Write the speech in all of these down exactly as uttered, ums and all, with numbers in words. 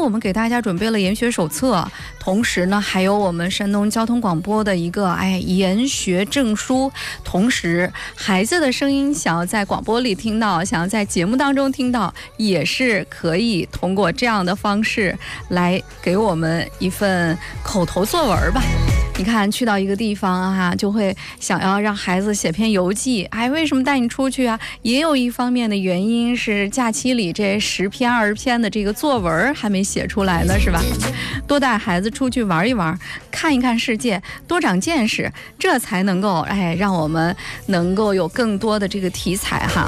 我们给大家准备了研学手册，同时呢还有我们山东交通广播的一个哎研学证书。同时孩子的声音想要在广播里听到，想要在节目当中听到，也是可以通过这样的方式来给我们一份口头作文吧。你看去到一个地方啊，就会想要让孩子写篇游记，哎，为什么带你出去啊？也有一方面的原因是假期里这十篇二十篇的这个作文还没写出来呢，是吧？多带孩子出去玩一玩，看一看世界，多长见识，这才能够哎让我们能够有更多的这个题材哈。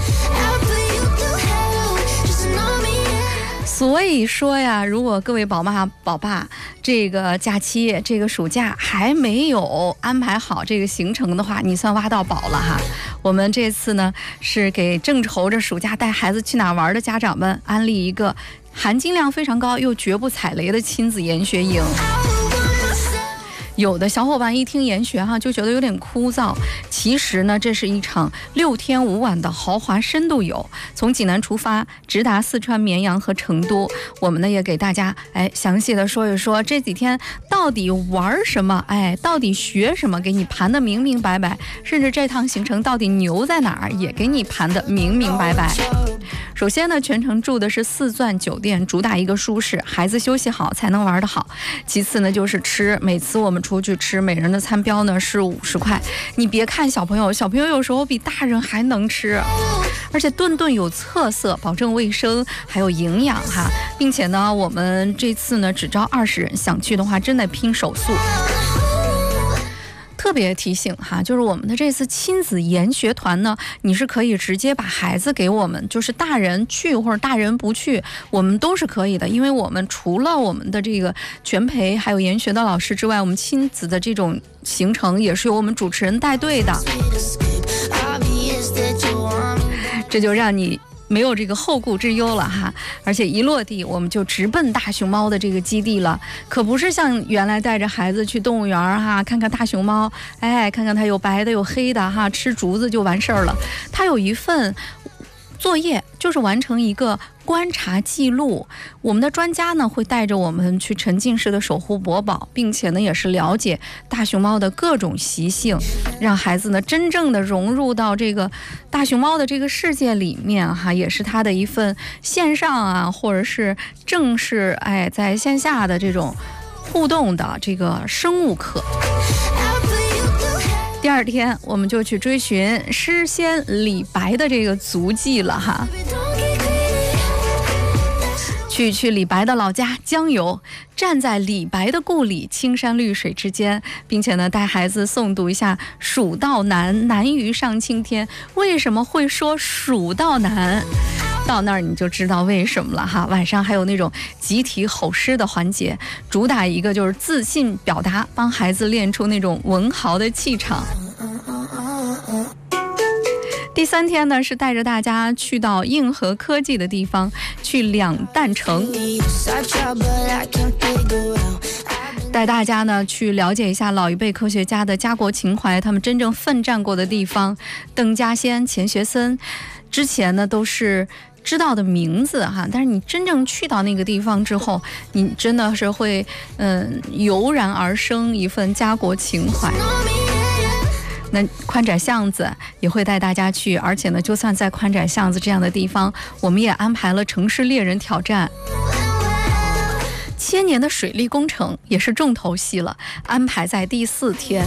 所以说呀，如果各位宝妈宝爸这个假期这个暑假还没有安排好这个行程的话，你算挖到宝了哈。我们这次呢是给正愁着暑假带孩子去哪玩的家长们安利一个含金量非常高又绝不踩雷的亲子研学营。有的小伙伴一听研学哈就觉得有点枯燥，其实呢这是一场六天五晚的豪华深度游，从济南出发直达四川绵阳和成都。我们呢也给大家哎详细的说一说这几天到底玩什么，哎到底学什么，给你盘得明明白白，甚至这趟行程到底牛在哪儿也给你盘得明明白白。首先呢，全程住的是四钻酒店，主打一个舒适，孩子休息好才能玩得好。其次呢，就是吃，每次我们出去吃，每人的餐标呢是五十块。你别看小朋友，小朋友有时候比大人还能吃，而且顿顿有特色，保证卫生还有营养哈。并且呢，我们这次呢只招二十人，想去的话真的拼手速。特别提醒哈，就是我们的这次亲子研学团呢，你是可以直接把孩子给我们，就是大人去或者大人不去，我们都是可以的。因为我们除了我们的这个全培还有研学的老师之外，我们亲子的这种行程也是由我们主持人带队的，这就让你没有这个后顾之忧了哈。而且一落地我们就直奔大熊猫的这个基地了，可不是像原来带着孩子去动物园哈，看看大熊猫，哎，看看它有白的有黑的哈，吃竹子就完事儿了。它有一份作业，就是完成一个观察记录。我们的专家呢会带着我们去沉浸式的守护国宝，并且呢也是了解大熊猫的各种习性，让孩子呢真正的融入到这个大熊猫的这个世界里面哈，也是他的一份线上啊或者是正式哎在线下的这种互动的这个生物课。第二天我们就去追寻诗仙李白的这个足迹了哈，去去李白的老家江油，站在李白的故里青山绿水之间，并且呢带孩子诵读一下蜀道难，难于上青天。为什么会说蜀道难？到那儿你就知道为什么了哈。晚上还有那种集体吼诗的环节，主打一个就是自信表达，帮孩子练出那种文豪的气场。第三天呢是带着大家去到硬核科技的地方，去两弹城，带大家呢去了解一下老一辈科学家的家国情怀，他们真正奋战过的地方。邓稼先、钱学森之前呢都是知道的名字哈，但是你真正去到那个地方之后，你真的是会嗯油然而生一份家国情怀。那宽窄巷子也会带大家去，而且呢就算在宽窄巷子这样的地方，我们也安排了城市猎人挑战。千年的水利工程也是重头戏了，安排在第四天。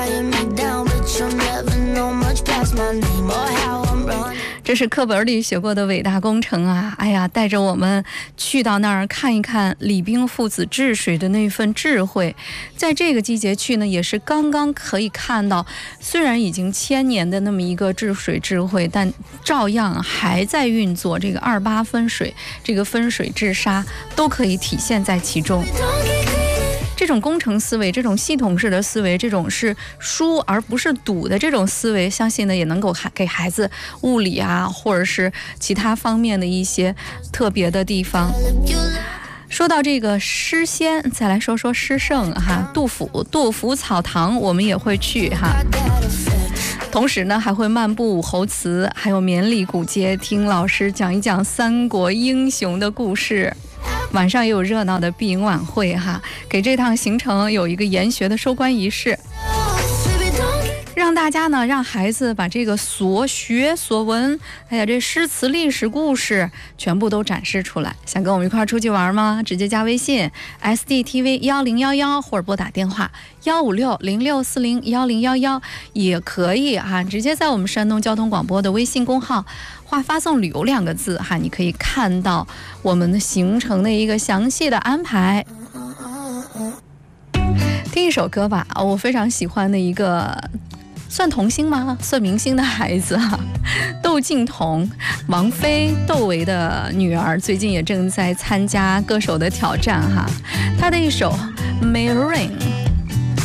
这是课本里学过的伟大工程啊！哎呀，带着我们去到那儿看一看李冰父子治水的那份智慧。在这个季节去呢，也是刚刚可以看到，虽然已经千年的那么一个治水智慧，但照样还在运作。这个二八分水，这个分水治沙，都可以体现在其中。这种工程思维，这种系统式的思维，这种是疏而不是堵的这种思维，相信呢也能够给孩子物理啊或者是其他方面的一些特别的地方。说到这个诗仙，再来说说诗圣哈，杜甫，杜甫草堂我们也会去哈。同时呢还会漫步武侯祠，还有绵里古街，听老师讲一讲三国英雄的故事。 晚上也有热闹的闭营晚会哈，给这趟行程有一个研学的收官仪式。让大家呢，让孩子把这个所学所闻，哎呀，这诗词历史故事全部都展示出来。想跟我们一块儿出去玩吗？直接加微信 S D T V 幺零幺幺，或者拨打电话幺五六零六四零幺零幺幺，也可以啊，直接在我们山东交通广播的微信公号话发送旅游两个字哈，你可以看到我们的行程的一个详细的安排。听一首歌吧，我非常喜欢的一个。算童星吗？算明星的孩子哈，窦靖童，王菲窦唯的女儿，最近也正在参加歌手的挑战哈。她的一首《May Rain》